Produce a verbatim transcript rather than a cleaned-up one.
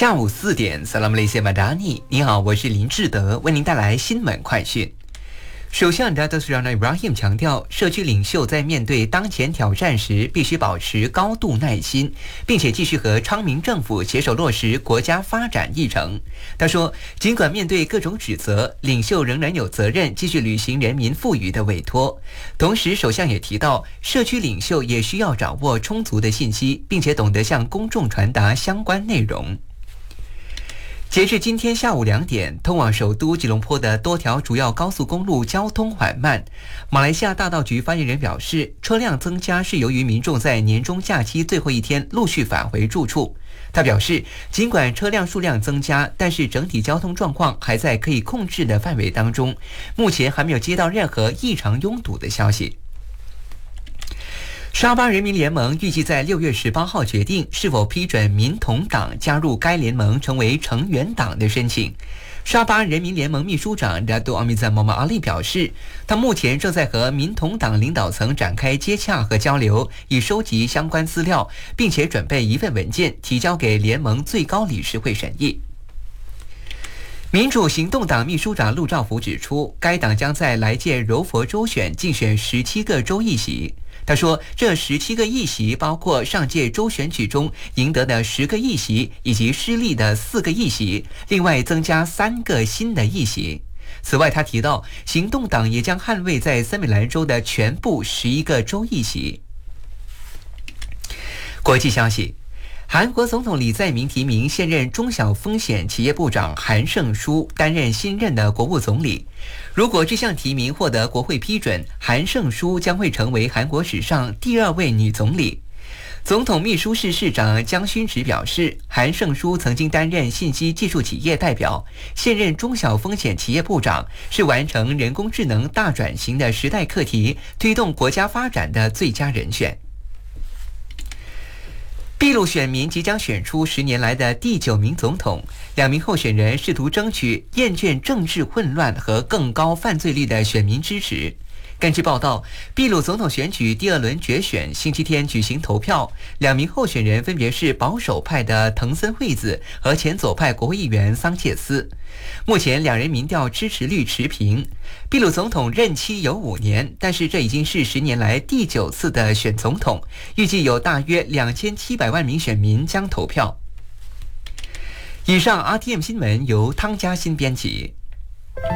下午四点 Salam Malaysia Madani， 你好，我是林志德，为您带来新闻快讯。首相 Datuk Seri Anwar Ibrahim 强调，社区领袖在面对当前挑战时，必须保持高度耐心，并且继续和昌明政府携手落实国家发展议程。他说，尽管面对各种指责，领袖仍然有责任继续履行人民赋予的委托。同时，首相也提到，社区领袖也需要掌握充足的信息，并且懂得向公众传达相关内容。截至今天下午两点，通往首都吉隆坡的多条主要高速公路交通缓慢。马来西亚大道局发言人表示，车辆增加是由于民众在年终假期最后一天陆续返回住处。他表示，尽管车辆数量增加，但是整体交通状况还在可以控制的范围当中，目前还没有接到任何异常拥堵的消息。沙巴人民联盟预计在六月十八号决定是否批准民统党加入该联盟成为成员党的申请。沙巴人民联盟秘书长 Datuk Amizan Muhammad Ali 表示，他目前正在和民统党领导层展开接洽和交流，以收集相关资料，并且准备一份文件提交给联盟最高理事会审议。民主行动党秘书长陆兆福指出，该党将在来届柔佛州选竞选十七个州议席。他说，这十七个议席包括上届州选举中赢得的十个议席，以及失利的四个议席，另外增加三个新的议席。此外，他提到，行动党也将捍卫在森美兰州的全部十一个州议席。国际消息。韩国总统李在明提名现任中小风险企业部长韩胜淑担任新任的国务总理。如果这项提名获得国会批准，韩胜淑将会成为韩国史上第二位女总理。总统秘书室室长姜勋植表示，韩胜淑曾经担任信息技术企业代表，现任中小风险企业部长，是完成人工智能大转型的时代课题、推动国家发展的最佳人选。秘鲁选民即将选出十年来的第九名总统，两名候选人试图争取厌倦政治混乱和更高犯罪率的选民支持。根据报道，秘鲁总统选举第二轮决选星期天举行投票，两名候选人分别是保守派的藤森惠子和前左派国会议员桑切斯。目前两人民调支持率持平。秘鲁总统任期有五年，但是这已经是十年来第九次的选总统，预计有大约两千七百万名选民将投票。以上 R T M 新闻由汤家新编辑。